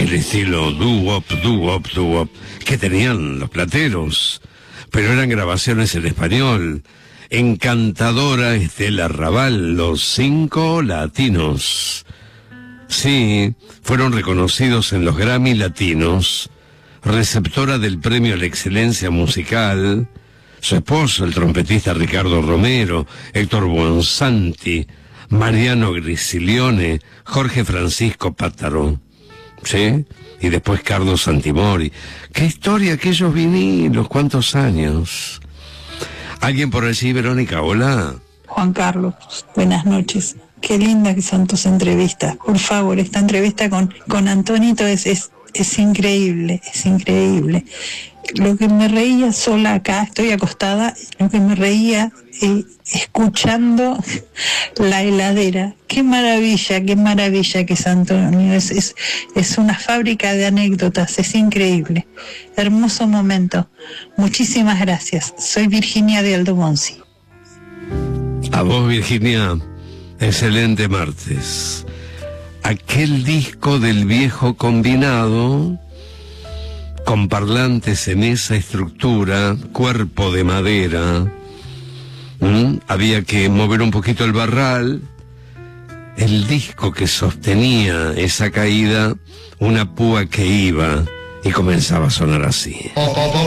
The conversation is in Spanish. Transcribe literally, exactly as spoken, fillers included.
el estilo doo-wop, doo-wop, doo-wop, que tenían los plateros, pero eran grabaciones en español. Encantadora Estela Raval, los cinco latinos. Sí, fueron reconocidos en los Grammy Latinos, receptora del premio a la excelencia musical, su esposo, el trompetista Ricardo Romero, Héctor Buonsanti, Mariano Grisilione, Jorge Francisco Pátaro, ¿sí? Y después Carlos Santimori. ¡Qué historia, aquellos vinilos! ¿Cuántos años? ¿Alguien por allí, Verónica? Hola. Juan Carlos, buenas noches. Qué linda que son tus entrevistas. Por favor, esta entrevista con, con Antonito es, es, es increíble, es increíble. Lo que me reía sola acá, estoy acostada, lo que me reía eh, escuchando la heladera. Qué maravilla, qué maravilla que es Antonio. Es, es, es una fábrica de anécdotas, es increíble. Hermoso momento. Muchísimas gracias. Soy Virginia de Aldo Bonzi. A vos, Virginia, excelente martes. Aquel disco del viejo combinado, con parlantes en esa estructura, cuerpo de madera. ¿Mm? Había que mover un poquito el barral. El disco que sostenía esa caída, una púa que iba y comenzaba a sonar así.